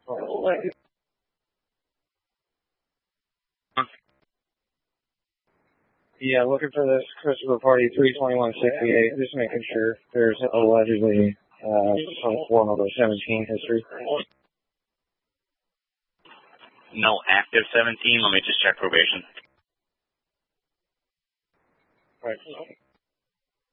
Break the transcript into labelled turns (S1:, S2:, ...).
S1: Yeah, looking for this Christopher Party 32168. Just making sure there's allegedly some form of a 17 history.
S2: No active 17. Let me just check probation.
S1: Right.